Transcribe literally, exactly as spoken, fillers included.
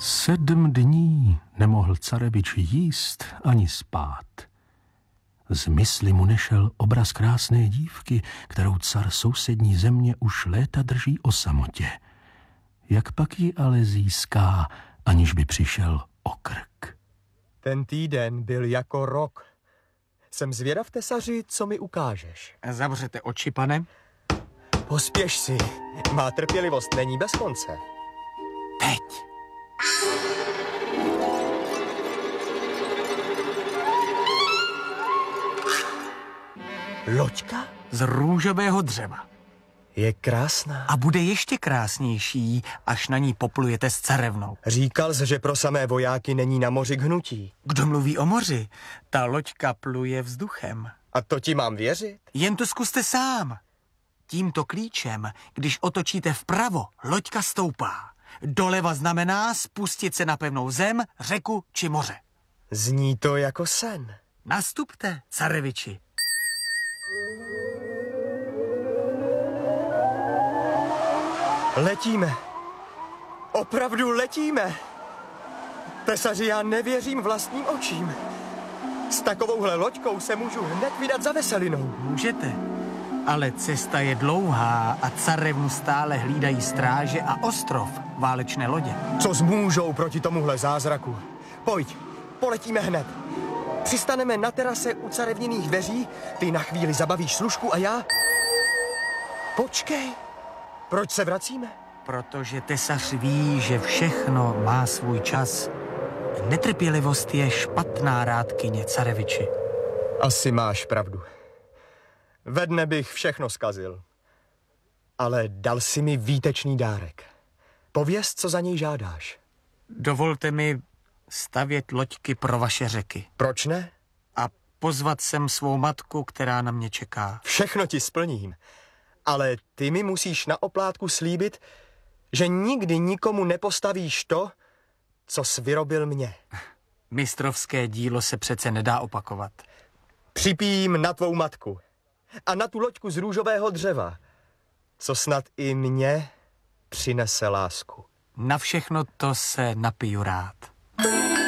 Sedm dní nemohl carevič jíst ani spát. Z mysli mu nešel obraz krásné dívky, kterou car sousední země už léta drží o samotě. Jak pak ji ale získá, aniž by přišel o krk? Ten týden byl jako rok. Jsem zvědav, tesaři, co mi ukážeš. Zavřete oči, pane. Pospěš si. Má trpělivost není bez konce. Teď. Loďka? Z růžového dřeva. Je krásná. A bude ještě krásnější, až na ní poplujete s carevnou. Říkal jsi, že pro samé vojáky není na moři k hnutí. Kdo mluví o moři? Ta loďka pluje vzduchem. A to ti mám věřit? Jen to zkuste sám. Tímto klíčem, když otočíte vpravo, loďka stoupá. Doleva znamená spustit se na pevnou zem, řeku či moře. Zní to jako sen. Nastupte, careviči. Letíme. Opravdu letíme. Tesaři, já nevěřím vlastním očím. S takovouhle loďkou se můžu hned vydat za veselinou. Můžete, ale cesta je dlouhá a carevnu stále hlídají stráže a ostrov válečné lodě. Co zmůžou proti tomuhle zázraku? Pojď, poletíme hned. Přistaneme na terase u carevněných dveří, ty na chvíli zabavíš služku a já... Počkej, proč se vracíme? Protože tesař ví, že všechno má svůj čas. Netrpělivost je špatná rádkyně, careviči. Asi máš pravdu. Ve dne bych všechno zkazil. Ale dal si mi výtečný dárek. Pověz, co za něj žádáš. Dovolte mi stavět loďky pro vaše řeky. Proč ne? A pozvat sem svou matku, která na mě čeká. Všechno ti splním. Ale ty mi musíš na oplátku slíbit, že nikdy nikomu nepostavíš to, co jsi vyrobil mě. Mistrovské dílo se přece nedá opakovat. Připijím na tvou matku a na tu loďku z růžového dřeva, co snad i mě přinese lásku. Na všechno to se napiju rád.